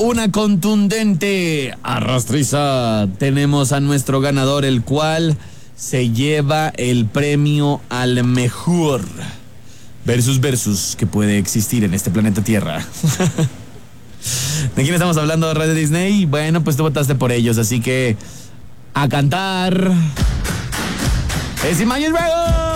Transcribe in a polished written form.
una contundente arrastriza. Tenemos a nuestro ganador, el cual se lleva el premio al mejor versus que puede existir en este planeta Tierra. ¿De quién estamos hablando, Radio Disney? Bueno, pues tú votaste por ellos, así que a cantar. ¡Es Imagine Dragons!